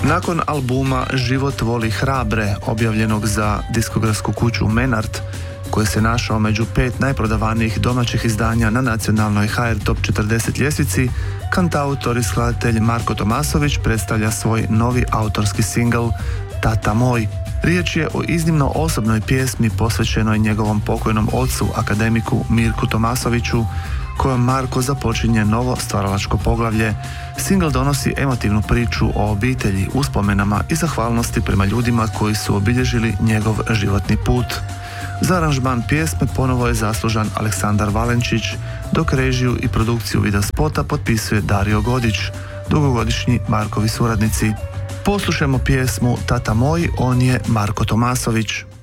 Nakon albuma Život voli hrabre, objavljenog za diskografsku kuću Menart, koji se našao među 5 najprodavanijih domaćih izdanja na nacionalnoj HR Top 40 ljestvici, kantautor i skladatelj Marko Tomasović predstavlja svoj novi autorski singl Tata moj. Riječ je o iznimno osobnoj pjesmi posvećenoj njegovom pokojnom ocu, akademiku Mirku Tomasoviću, kojom Marko započinje novo stvaralačko poglavlje. Singl donosi emotivnu priču o obitelji, uspomenama i zahvalnosti prema ljudima koji su obilježili njegov životni put. Za aranžman pjesme ponovo je zaslužan Aleksandar Valenčić, dok režiju i produkciju video spota potpisuje Dario Godić, dugogodišnji Markovi suradnici. Poslušajmo pjesmu Tata moj, on je Marko Tomasović.